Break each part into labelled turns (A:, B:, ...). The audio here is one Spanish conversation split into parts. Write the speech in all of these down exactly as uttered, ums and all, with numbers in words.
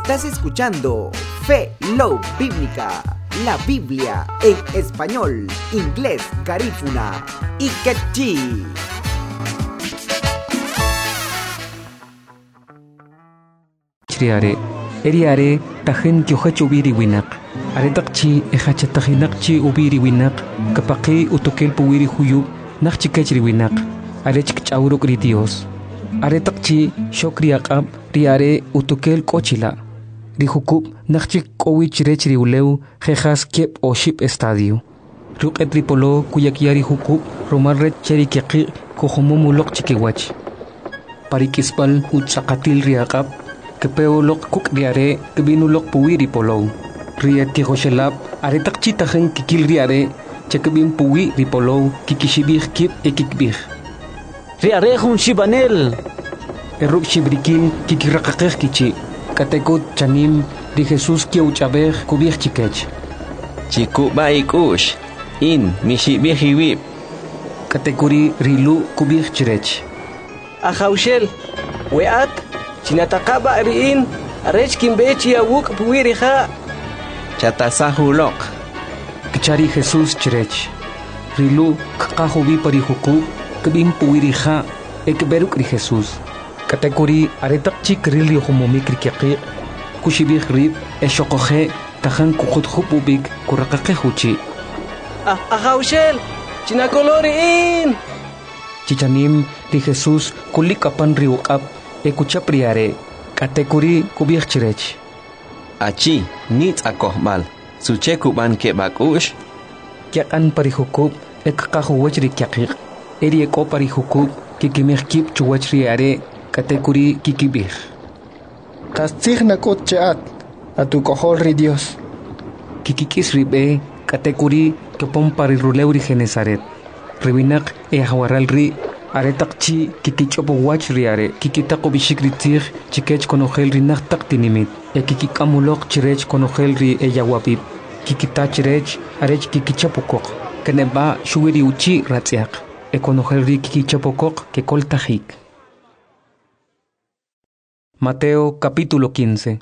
A: Estás escuchando Fe Love Bíblica, la Biblia en español, inglés, garífuna y quechí.
B: Chriare, eriare, tajen kyohachu ubiri winak. Aretakchi, ejachatahinakchi ubiri winak. Kapaki utokel puwiri huyu, nakchikechri winak. Arechk chauruk ri Dios. Aretakchi, shokriakab, riare utokel kochila. Rihukub, nakchik kowich rechri uleu, jejas kiep o ship estadio. Ruk etripolo, kuyakiari hukub, romarret cherikeki, kohomomulok chikiwach. Parikispal, utsakatil riakab, Kepeolok kuk riare, kebinulok puwiri polo. Rieti hoshelap, aretak chitahen kikil riare, chekebin puwi ripolo, kikishibih kip e kikbih.
C: Riare hun shibanel.
B: Eruk shibrikin kikirakakeh kichi. Katekut chanim, ri Jesus kiauchabeh kubih chikech.
D: Chiku baikush, in mishibih hiwip.
B: Katekuri rilu kubih chirech.
C: Ahaushel, weat. Chinataqaba riin, arech kimbechi awuk puwiriha.
D: Chatasahulok.
B: Kichari Jesus chirech. Rilu kakahubi parihuku, kebim puwiriha, ekberuk ri Jesus. Katekuri aretak chik rili homomik rikyaki, kushibih rib, eshokohe, tahan kukutjupubik, kurakakehuchi.
C: Ah, ahaushel, chinakoloriin.
B: Chichanim ri Jesus kulikapan riukap, Ekuchapriare, katekuri kubih chirech.
D: Achi, nit akohmal, suchekuban kebakush.
B: Kyakan parihukub, ekkahuwachri kyakik. Eri eko parihukub, kikimehkip chuwachriare, katekuri kikibih.
E: Kastig nakot chaat, atukohol ri Dios.
B: Kikikis ribe, katekuri, kepom pariruleuri Genesaret. Ribinak e hawaral ri. Aretak chi kikichopo wach riare, kikitako bishikritir, chikech konogel ri naktak tinimit, e kikikamulok chirech konogel ri e yawapip, kikita chirech, arech kikichapokok, keneba shuwiri uchi ratziak, e konogel ri kikichapokok que koltajik. Mateo capítulo quince.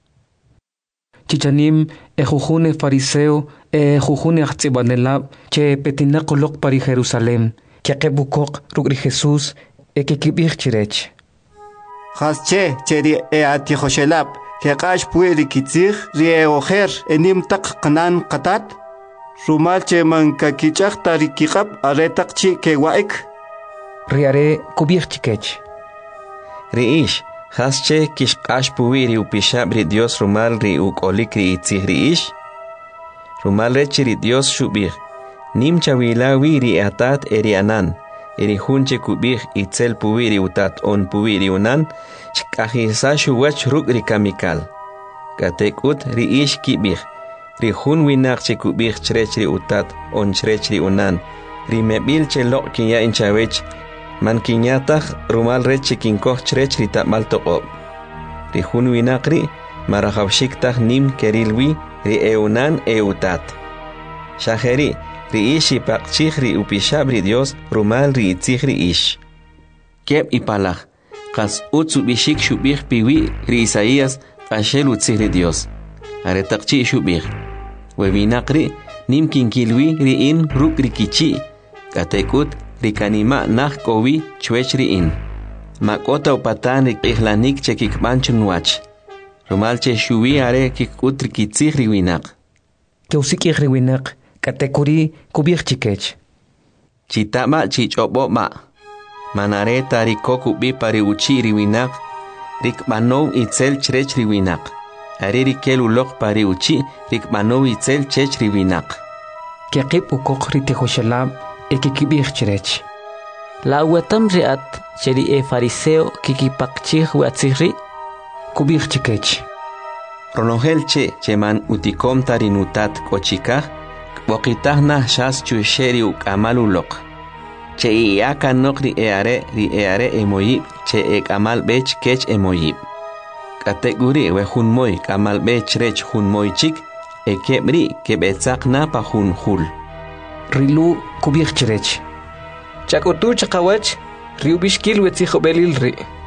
B: Chichanim, e jujune fariseo, e jujune achzibanelab, che petinakolok pari Jerusalem, Kiakebukok rugri Jesus ekikibih chirech.
F: Hasche cheri e ati hoshelap kekash pueri kitzig rie oher enim tak kanan katat rumal che man kakichak tarikikap aretak chi kewaik
B: Riare kubih chikech.
D: Riish hasche kishkash pueri upishab ri Dios rumal ri ukolik ri itzig riish rumal rechi ri Dios shubih Nim chawilawi ri atat erianan, eri hunche kubih itzel puwiri utat on puwiri unan, shkahisa shuwach ruk ri kamikal. Katekut ri ish kibih, ri hun winak che kubih chrech ri utat on chrech ri unan, ri mebil che lok kinya inchawech, man kinyatach rumal reche kinkoh chrech ri tapmal toqob. Ri hun winak ri, marahawshiktach nim kerilwi ri eunan eutat. Shaheri, ri ish ipaqchih ri upishab ri Dios rumal ri itzih ri ish. Kep ipalach, kas utsu bishik shubih piwi ri Isaías qashel utzih ri Dios. Aretaqchi shubih. Webinak ri nim kinkilwi ri in ruk ri kichi. Katekut ri kanima nah kowi chwech ri in. Makota upatan ri ihlanik che kikmanchun wach. Rumal che shuwi are kikut ri kitzih ri winak.
B: Keusikih ri winak. Katekuri kubih chikech.
D: Chitama chichobo ma. Manare tariko kubi pari uchi riwinak. Rik manou itzel chrech riwinak. Ari rikel ulok pari uchi. Rik manou itzel chech riwinak.
B: Kiakip ukok rite hoshelab ekikibih chirech.
C: La uatam riat cheri e fariseo kikipakchih watzihri.
B: Kubih chikech.
D: Ronogel che cheman utikom tarinutat kochikah. Waqitahna shas chusheri ukamalulok. Che iaka nok ri eare ri eare emoyib che ek amal bech kech emoyib. Kateguri we hun moy kamal bech rech hun moy chik e kebri kebetzak na pa hun hul.
B: Rilu kubih chirech.
C: Chakotu chakawach riubishkil wetzijo belil ri.